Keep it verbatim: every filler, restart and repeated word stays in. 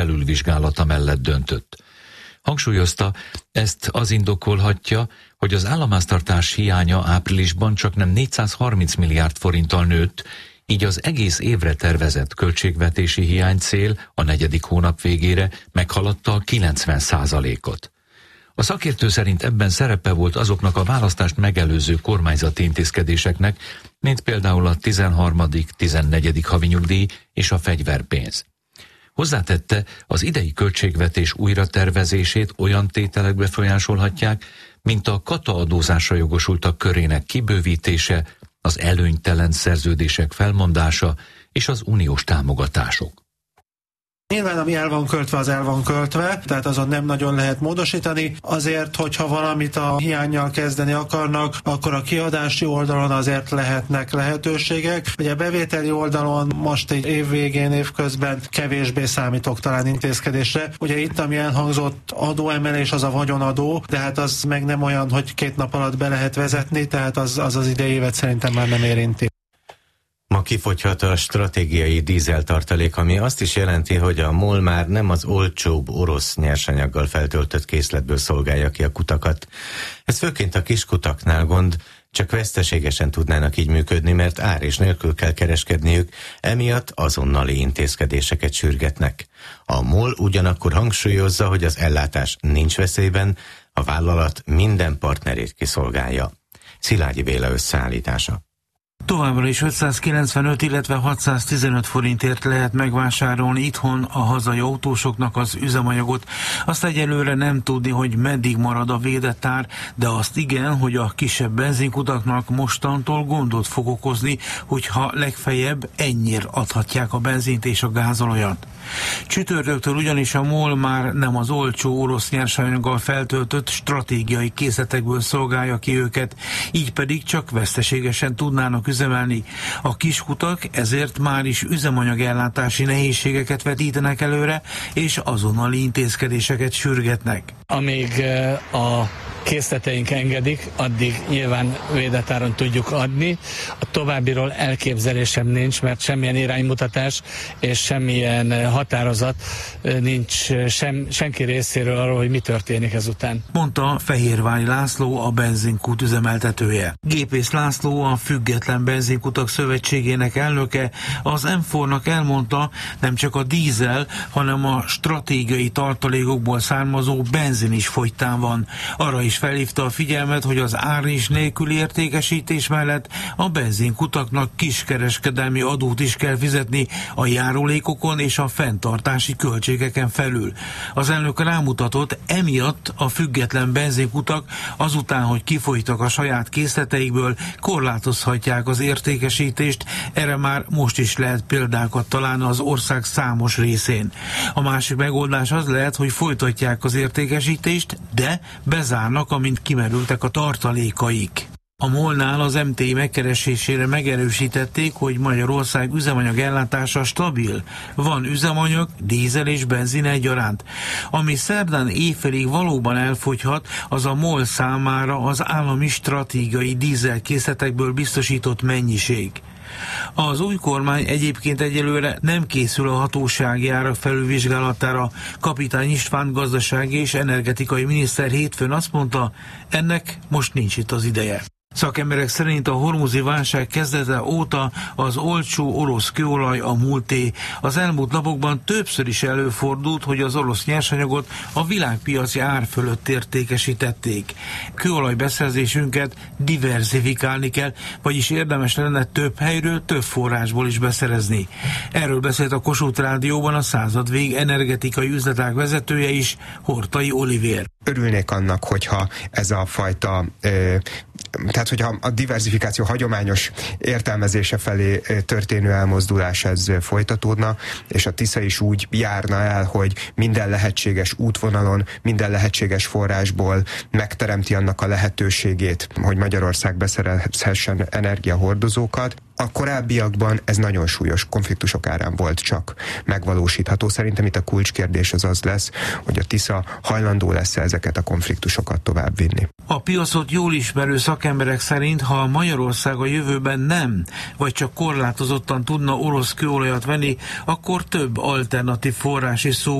felülvizsgálata mellett döntött. Hangsúlyozta, ezt az indokolhatja, hogy az államháztartás hiánya áprilisban csaknem négyszázharminc milliárd forinttal nőtt, így az egész évre tervezett költségvetési hiánycél a negyedik hónap végére meghaladta a kilencven százalékot. A szakértő szerint ebben szerepe volt azoknak a választást megelőző kormányzati intézkedéseknek, mint például a tizenharmadik tizennegyedik havi nyugdíj és a fegyverpénz. Hozzátette, az idei költségvetés újratervezését olyan tételek befolyásolhatják, mint a kataadózásra jogosultak körének kibővítése, az előnytelen szerződések felmondása és az uniós támogatások. Nyilván ami el van költve, az el van költve, tehát azon nem nagyon lehet módosítani. Azért, hogyha valamit a hiánnyal kezdeni akarnak, akkor a kiadási oldalon azért lehetnek lehetőségek. Ugye a bevételi oldalon most egy év végén, évközben kevésbé számítok talán intézkedésre. Ugye itt, ami elhangzott adóemelés, az a vagyonadó, de hát az meg nem olyan, hogy két nap alatt be lehet vezetni, tehát az az, az idei évet szerintem már nem érinti. Ma kifogyhat a stratégiai dízeltartalék, ami azt is jelenti, hogy a MOL már nem az olcsóbb orosz nyersanyaggal feltöltött készletből szolgálja ki a kutakat. Ez főként a kis kutaknál gond, csak veszteségesen tudnának így működni, mert ár és nélkül kell kereskedniük, emiatt azonnali intézkedéseket sürgetnek. A MOL ugyanakkor hangsúlyozza, hogy az ellátás nincs veszélyben, a vállalat minden partnerét kiszolgálja. Szilágyi Béla összeállítása. Továbbra is ötszázkilencvenöt, illetve hatszáztizenöt forintért lehet megvásárolni itthon a hazai autósoknak az üzemanyagot. Azt egyelőre nem tudni, hogy meddig marad a védett ár, de azt igen, hogy a kisebb benzinkutaknak mostantól gondot fog okozni, hogyha legfeljebb ennyire adhatják a benzint és a gázolajat. Csütörtöktől ugyanis a MOL már nem az olcsó orosz nyersanyaggal feltöltött stratégiai készletekből szolgálja ki őket, így pedig csak veszteségesen tudnának üzemelni. A kiskutak ezért már is üzemanyagellátási nehézségeket vetítenek előre, és azonnali intézkedéseket sürgetnek. Amíg a készleteink engedik, addig nyilván védett áron tudjuk adni. A továbbiról elképzelésem nincs, mert semmilyen iránymutatás és semmilyen határozat nincs sem, senki részéről arról, hogy mi történik ezután. Mondta Fehérvári László, a benzinkút üzemeltetője. Gépész László, a Független Benzinkutak Szövetségének elnöke, az em négy-nak elmondta, nem csak a dízel, hanem a stratégiai tartalékokból származó benzin is fogytán van. Arra is felhívta a figyelmet, hogy az ár és nélküli értékesítés mellett a benzinkutaknak kiskereskedelmi adót is kell fizetni a járulékokon és a fenntartási költségeken felül. Az elnök rámutatott, emiatt a független benzinkutak azután, hogy kifogytak a saját készleteikből, korlátozhatják az értékesítést, erre már most is lehet példákat találni az ország számos részén. A másik megoldás az lehet, hogy folytatják az értékesítést, de bezárnak, amint kimerültek a tartalékaik. A MOL-nál az em té i megkeresésére megerősítették, hogy Magyarország üzemanyag ellátása stabil. Van üzemanyag, dízel és benzin egyaránt. Ami szerdán éjfélig valóban elfogyhat, az a MOL számára az állami stratégiai dízelkészletekből biztosított mennyiség. Az új kormány egyébként egyelőre nem készül a hatósági árak felülvizsgálatára. Kapitány István gazdasági és energetikai miniszter hétfőn azt mondta, ennek most nincs itt az ideje. Szakemberek szerint a hormuzi válság kezdete óta az olcsó orosz kőolaj a múlté. Az elmúlt napokban többször is előfordult, hogy az orosz nyersanyagot a világpiaci ár fölött értékesítették. Kőolaj beszerzésünket diverzifikálni kell, vagyis érdemes lenne több helyről, több forrásból is beszerezni. Erről beszélt a Kossuth Rádióban a századvég energetikai üzletág vezetője is, Hortai Olivér. Örülnék annak, hogyha ez a fajta, ö, tehát hogyha a diverzifikáció hagyományos értelmezése felé történő elmozdulás ez folytatódna, és a Tisza is úgy járna el, hogy minden lehetséges útvonalon, minden lehetséges forrásból megteremti annak a lehetőségét, hogy Magyarország beszerezhessen energiahordozókat. A korábbiakban ez nagyon súlyos konfliktusok árán volt csak megvalósítható. Szerintem itt a kulcskérdés az az lesz, hogy a Tisza hajlandó lesz ezeket a konfliktusokat továbbvinni. A piacot jól ismerő szakemberek szerint, ha Magyarország a jövőben nem, vagy csak korlátozottan tudna orosz kőolajat venni, akkor több alternatív forrás is szó